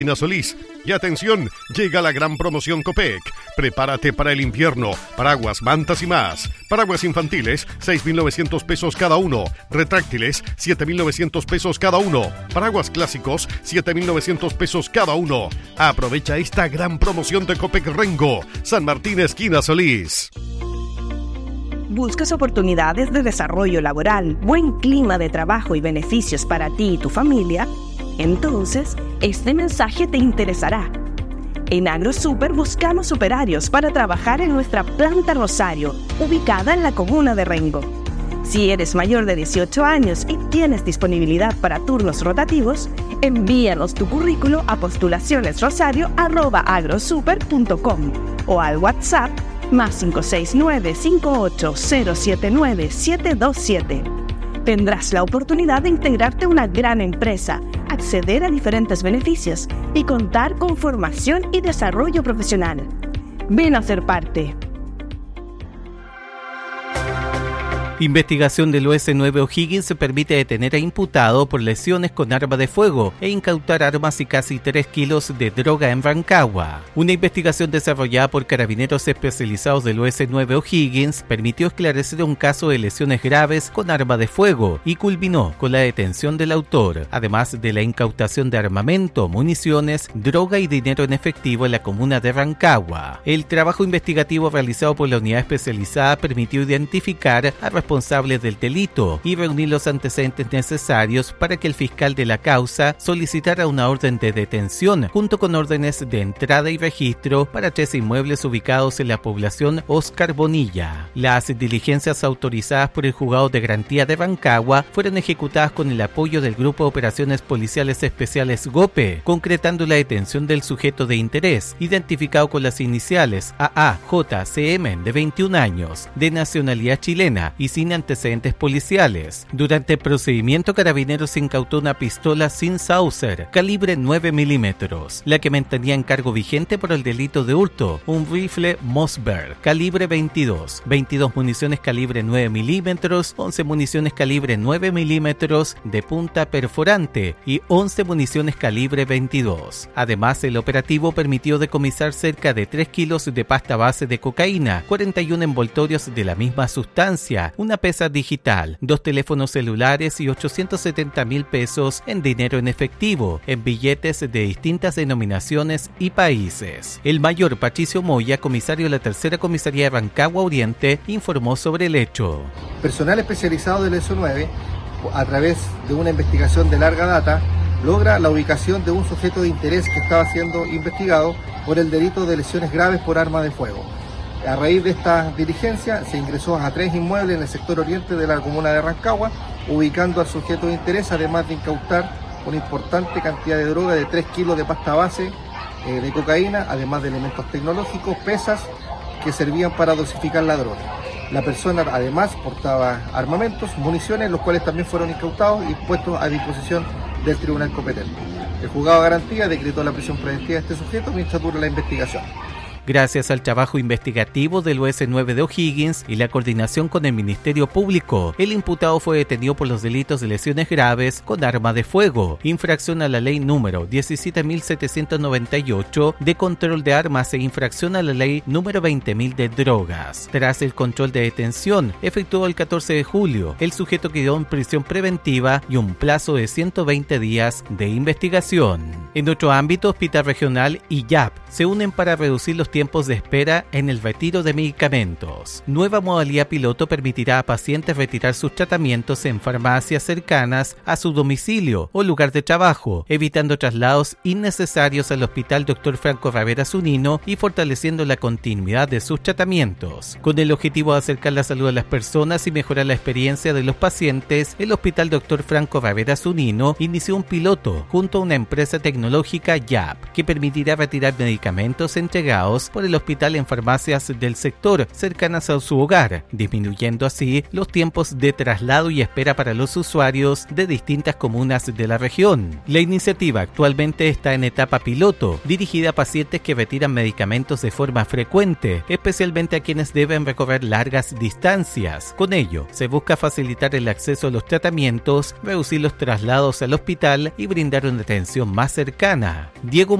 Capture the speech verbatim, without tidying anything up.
Solís. Y atención, llega la gran promoción Copec. Prepárate para el invierno. Paraguas, mantas y más. Paraguas infantiles, seis mil novecientos pesos cada uno. Retráctiles, siete mil novecientos pesos cada uno. Paraguas clásicos, siete mil novecientos pesos cada uno. Aprovecha esta gran promoción de Copec Rengo. San Martín, esquina Solís. ¿Buscas oportunidades de desarrollo laboral, buen clima de trabajo y beneficios para ti y tu familia? Entonces, este mensaje te interesará. En AgroSuper buscamos operarios para trabajar en nuestra planta Rosario, ubicada en la comuna de Rengo. Si eres mayor de dieciocho años y tienes disponibilidad para turnos rotativos, envíanos tu currículo a postulacionesrosario arroba agrosuper punto com o al WhatsApp más cinco seis nueve, cinco ocho cero siete nueve, siete dos siete. Tendrás la oportunidad de integrarte a una gran empresa, acceder a diferentes beneficios y contar con formación y desarrollo profesional. Ven a ser parte. Investigación del U S nueve O'Higgins se permite detener a imputado por lesiones con arma de fuego e incautar armas y casi tres kilos de droga en Rancagua. Una investigación desarrollada por carabineros especializados del U S nueve O'Higgins permitió esclarecer un caso de lesiones graves con arma de fuego y culminó con la detención del autor, además de la incautación de armamento, municiones, droga y dinero en efectivo en la comuna de Rancagua. El trabajo investigativo realizado por la unidad especializada permitió identificar a responsables responsables del delito y reunir los antecedentes necesarios para que el fiscal de la causa solicitara una orden de detención junto con órdenes de entrada y registro para tres inmuebles ubicados en la población Oscar Bonilla. Las diligencias autorizadas por el juzgado de garantía de Rancagua fueron ejecutadas con el apoyo del Grupo de Operaciones Policiales Especiales GOPE, concretando la detención del sujeto de interés, identificado con las iniciales A A J C M de veintiún años, de nacionalidad chilena y sin antecedentes policiales. Durante el procedimiento, Carabineros incautó una pistola sin Sauser, calibre nueve milímetros, la que mantenía en cargo vigente por el delito de hurto, un rifle Mossberg, calibre veintidós, veintidós municiones calibre nueve milímetros, once municiones calibre nueve milímetros de punta perforante y once municiones calibre veintidós. Además, el operativo permitió decomisar cerca de tres kilos de pasta base de cocaína, cuarenta y uno envoltorios de la misma sustancia, una pesa digital, dos teléfonos celulares y ochocientos setenta mil pesos en dinero en efectivo, en billetes de distintas denominaciones y países. El mayor Patricio Moya, comisario de la tercera comisaría de Rancagua Oriente, informó sobre el hecho. Personal especializado del U S nueve, a través de una investigación de larga data, logra la ubicación de un sujeto de interés que estaba siendo investigado por el delito de lesiones graves por arma de fuego. A raíz de esta diligencia se ingresó a tres inmuebles en el sector oriente de la comuna de Rancagua, ubicando al sujeto de interés, además de incautar una importante cantidad de droga de tres kilos de pasta base eh, de cocaína, además de elementos tecnológicos, pesas que servían para dosificar la droga. La persona además portaba armamentos, municiones, los cuales también fueron incautados y puestos a disposición del tribunal competente. El juzgado de garantía decretó la prisión preventiva de este sujeto mientras dura la investigación. Gracias al trabajo investigativo del U S nueve de O'Higgins y la coordinación con el Ministerio Público, el imputado fue detenido por los delitos de lesiones graves con arma de fuego, infracción a la ley número diecisiete mil setecientos noventa y ocho de control de armas e infracción a la ley número veinte mil de drogas. Tras el control de detención, efectuado el catorce de julio, el sujeto quedó en prisión preventiva y un plazo de ciento veinte días de investigación. En otro ámbito, Hospital Regional y Y A P se unen para reducir los tiempos de espera en el retiro de medicamentos. Nueva modalidad piloto permitirá a pacientes retirar sus tratamientos en farmacias cercanas a su domicilio o lugar de trabajo, evitando traslados innecesarios al Hospital doctor Franco Ravera Zunino y fortaleciendo la continuidad de sus tratamientos. Con el objetivo de acercar la salud a las personas y mejorar la experiencia de los pacientes, el Hospital doctor Franco Ravera Zunino inició un piloto junto a una empresa tecnológica Y A P que permitirá retirar medicamentos entregados turnos por el hospital en farmacias del sector cercanas a su hogar, disminuyendo así los tiempos de traslado y espera para los usuarios de distintas comunas de la región. La iniciativa actualmente está en etapa piloto, dirigida a pacientes que retiran medicamentos de forma frecuente, especialmente a quienes deben recorrer largas distancias. Con ello, se busca facilitar el acceso a los tratamientos, reducir los traslados al hospital y brindar una atención más cercana. Diego